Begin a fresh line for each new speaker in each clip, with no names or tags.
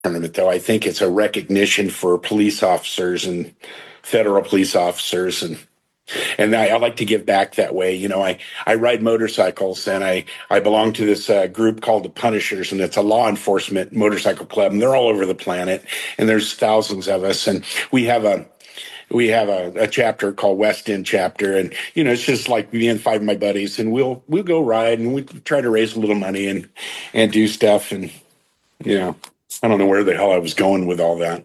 tournament, though. I think it's a recognition for police officers and federal police officers, and I like to give back that way. I ride motorcycles, and I belong to this group called the Punishers, and it's a law enforcement motorcycle club, and they're all over the planet, and there's thousands of us, and we have a chapter called West End chapter, and it's just like me and five of my buddies, and we'll go ride, and we try to raise a little money and do stuff, and I don't know where the hell I was going with all that.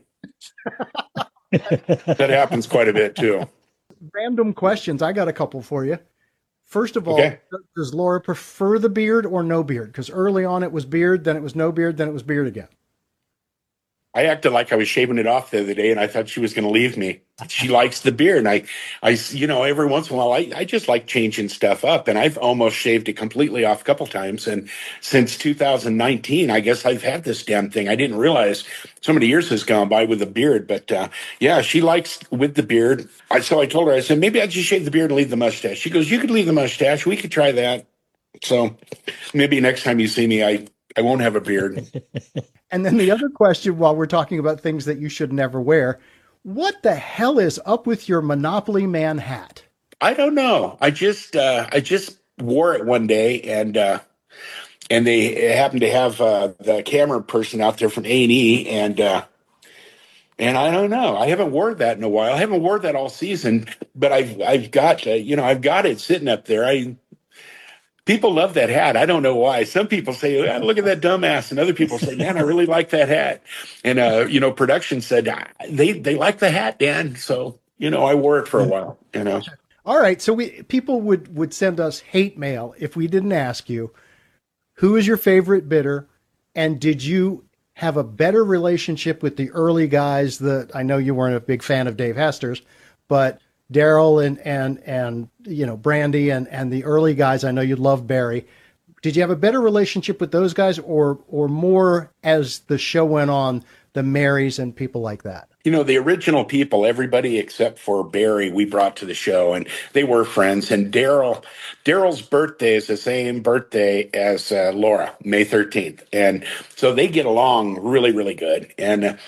That happens quite a bit too.
Random questions. I got a couple for you. First of all,
Okay.
Does Laura prefer the beard or no beard? Because early on it was beard, then it was no beard, then it was beard again.
I acted like I was shaving it off the other day, and I thought she was going to leave me. She likes the beard, and I, every once in a while, I just like changing stuff up, and I've almost shaved it completely off a couple times. And since 2019, I guess I've had this damn thing. I didn't realize so many years has gone by with the beard, but yeah, she likes with the beard. So I told her, I said, maybe I just shave the beard and leave the mustache. She goes, you could leave the mustache. We could try that. So maybe next time you see me, I won't have a beard.
And then the other question, while we're talking about things that you should never wear, what the hell is up with your Monopoly Man hat?
I don't know. I just wore it one day, and they happened to have the camera person out there from A&E, and I don't know. I haven't worn that in a while. I haven't worn that all season, but I've got I've got it sitting up there. People love that hat. I don't know why. Some people say, look at that dumbass. And other people say, man, I really like that hat. And, production said they like the hat, Dan. So, I wore it for a while,
All right. So people would send us hate mail if we didn't ask you, who is your favorite bidder? And did you have a better relationship with the early guys that I know you weren't a big fan of Dave Hester's, but Daryl and Brandy and the early guys, I know you love Barry. Did you have a better relationship with those guys or more as the show went on, the Marys and people like that?
The original people, everybody except for Barry, we brought to the show, and they were friends. And Daryl's birthday is the same birthday as Laura, May 13th. And so they get along really, really good. And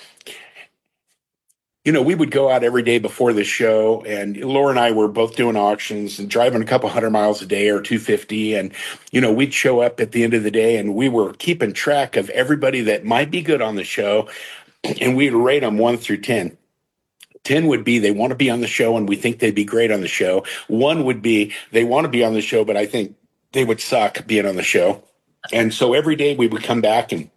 we would go out every day before the show, and Laura and I were both doing auctions and driving a couple 100 miles a day or 250. And, we'd show up at the end of the day, and we were keeping track of everybody that might be good on the show. And we'd rate them 1 through 10. 10 would be they want to be on the show, and we think they'd be great on the show. 1 would be they want to be on the show, but I think they would suck being on the show. And so every day we would come back, and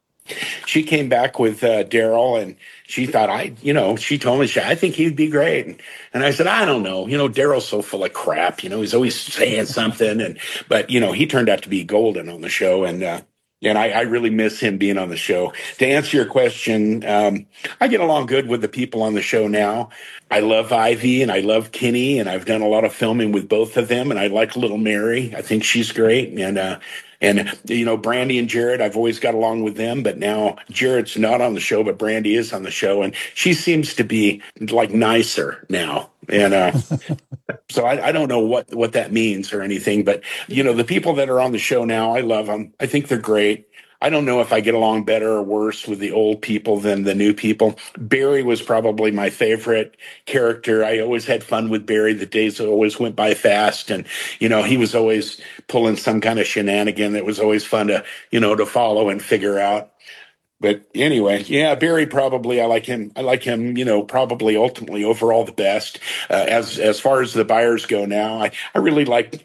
she came back with Daryl, and she thought she told me, I think he'd be great. And I said, I don't know. Daryl's so full of crap. He's always saying something. But he turned out to be golden on the show. And I really miss him being on the show. To answer your question, I get along good with the people on the show now. I love Ivy and I love Kenny, and I've done a lot of filming with both of them. And I like little Mary. I think she's great. And Brandy and Jared, I've always got along with them, but now Jared's not on the show, but Brandy is on the show, and she seems to be like nicer now. And so I don't know what that means or anything, but the people that are on the show now, I love them. I think they're great. I don't know if I get along better or worse with the old people than the new people. Barry was probably my favorite character. I always had fun with Barry. The days always went by fast. And, he was always pulling some kind of shenanigan that was always fun to follow and figure out. But anyway, yeah, Barry probably, I like him, probably ultimately overall the best. As far as the buyers go now, I really like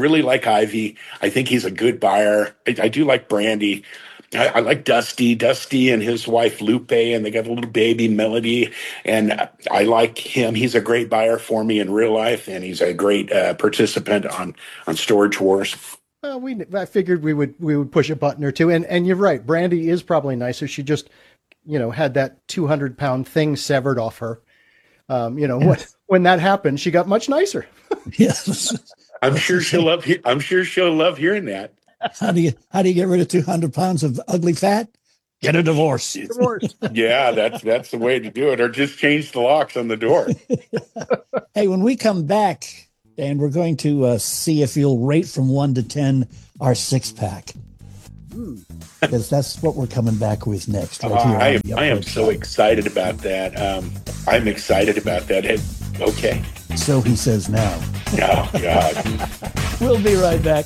Ivy. I think he's a good buyer. I do like Brandy. I like Dusty and his wife Lupe, and they got a little baby Melody, and I like him. He's a great buyer for me in real life, and he's a great participant on Storage Wars.
Well, I figured we would push a button or two, and you're right. Brandy is probably nicer. She just, had that 200-pound thing severed off her.
Yes.
When that happened, she got much nicer.
Yes,
I'm sure she'll love hearing that.
How do you get rid of 200 pounds of ugly fat? Get a divorce.
Yeah, that's the way to do it, or just change the locks on the door.
Hey, when we come back, Dan, we're going to see if you'll rate from 1 to 10 our 6-pack. Because that's what we're coming back with next. Right here
I
on
am,
the
I am
Approach
so
Shot.
excited about that. I'm excited about that. Okay.
So he says now.
Oh, God.
We'll be right back.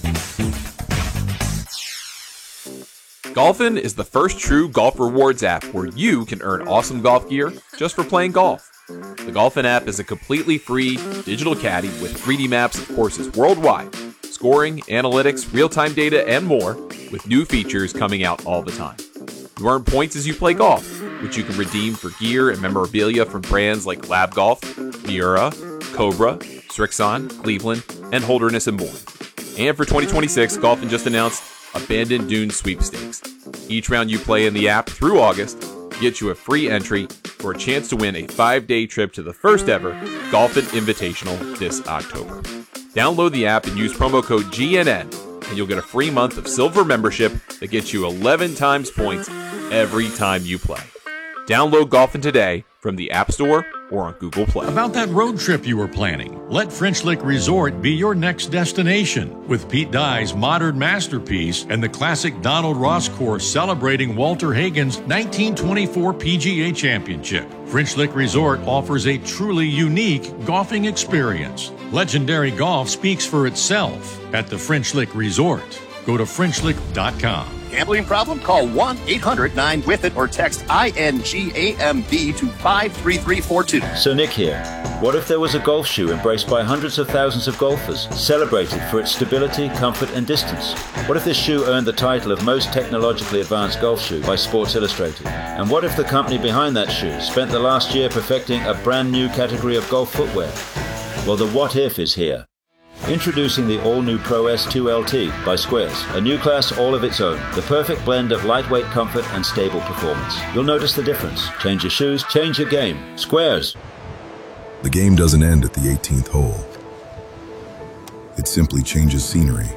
Golfin is the first true golf rewards app where you can earn awesome golf gear just for playing golf. The Golfin app is a completely free digital caddy with 3D maps of courses worldwide, scoring, analytics, real-time data, and more, with new features coming out all the time. You earn points as you play golf, which you can redeem for gear and memorabilia from brands like Lab Golf, Miura, Cobra, Strixon, Cleveland, and Holderness and more. And for 2026, Golfin just announced Abandoned Dunes Sweepstakes. Each round you play in the app through August gets you a free entry for a chance to win a 5-day trip to the first ever Golfin Invitational this October. Download the app and use promo code GNN, and you'll get a free month of silver membership that gets you 11 times points every time you play. Download Golfin today from the App Store or on Google Play.
About that road trip you were planning, let French Lick Resort be your next destination. With Pete Dye's modern masterpiece and the classic Donald Ross course celebrating Walter Hagen's 1924 PGA Championship, French Lick Resort offers a truly unique golfing experience. Legendary golf speaks for itself at the French Lick Resort. Go to FrenchLick.com.
Gambling problem? Call 1-800-9-WITH-IT or text INGAMB to 53342.
So Nick here. What if there was a golf shoe embraced by hundreds of thousands of golfers, celebrated for its stability, comfort, and distance? What if this shoe earned the title of most technologically advanced golf shoe by Sports Illustrated? And what if the company behind that shoe spent the last year perfecting a brand new category of golf footwear? Well, the what if is here. Introducing the all-new Pro S2 LT by Squares, a new class all of its own, the perfect blend of lightweight comfort and stable performance. You'll notice the difference. Change your shoes, change your game. Squares.
The game doesn't end at the 18th hole. It simply changes scenery.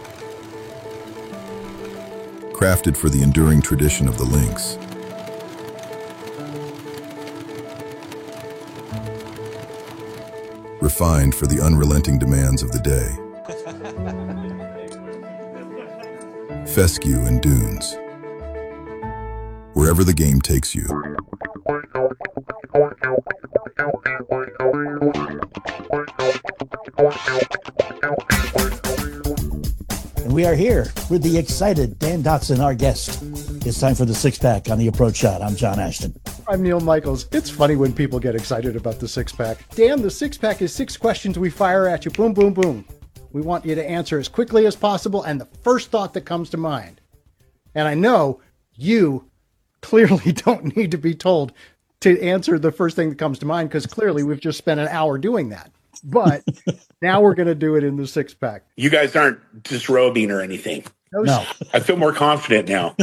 Crafted for the enduring tradition of the links. Refined for the unrelenting demands of the day. Fescue and Dunes. Wherever the game takes you.
And we are here with the excited Dan Dotson, our guest. It's time for the six-pack on the Approach Shot. I'm John Ashton.
I'm Neil Michaels. It's funny when people get excited about the six-pack. Dan, the six-pack is 6 questions we fire at you. Boom, boom, boom. We want you to answer as quickly as possible and the first thought that comes to mind. And I know you clearly don't need to be told to answer the first thing that comes to mind because clearly we've just spent an hour doing that. But now we're going to do it in the six-pack.
You guys aren't disrobing or anything.
No.
I feel more confident now.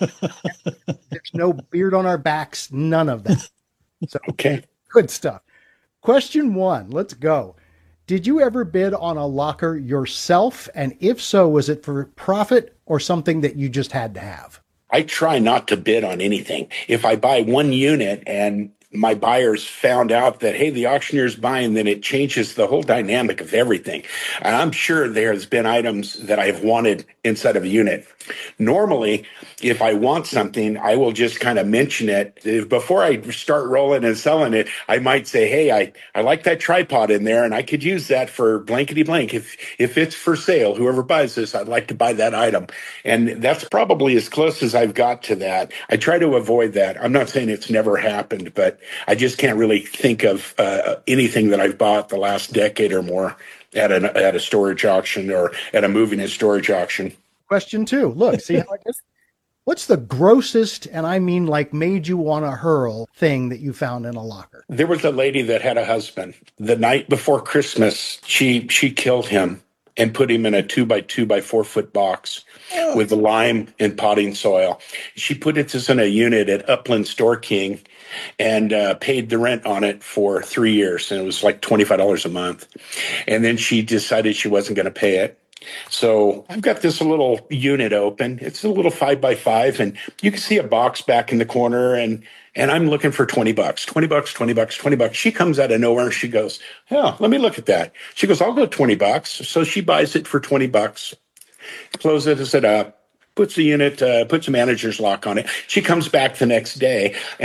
There's no beard on our backs. None of that. So,
Okay.
good stuff. Question 1. Let's go. Did you ever bid on a locker yourself? And if so, was it for profit or something that you just had to have?
I try not to bid on anything. If I buy one unit and my buyers found out that, hey, the auctioneer's buying, then it changes the whole dynamic of everything. And I'm sure there's been items that I've wanted inside of a unit. Normally, if I want something, I will just kind of mention it. Before I start rolling and selling it, I might say, hey, I like that tripod in there, and I could use that for blankety blank. If it's for sale, whoever buys this, I'd like to buy that item. And that's probably as close as I've got to that. I try to avoid that. I'm not saying it's never happened, but I just can't really think of anything that I've bought the last decade or more at a storage auction or at a moving and storage auction.
Question 2. Look, see how it is? What's the grossest, and I mean like made you want to hurl, thing that you found in a locker?
There was a lady that had a husband. The night before Christmas, she killed him and put him in a 2x2 by 4 foot box with lime and potting soil. She put this in a unit at Upland Store King and paid the rent on it for 3 years. And it was like $25 a month. And then she decided she wasn't going to pay it. So I've got this little unit open. It's a little 5x5, and you can see a box back in the corner, and I'm looking for $20, $20. She comes out of nowhere and she goes, oh, let me look at that. She goes, I'll go $20. So she buys it for $20, closes it up, puts the unit, puts a manager's lock on it. She comes back the next day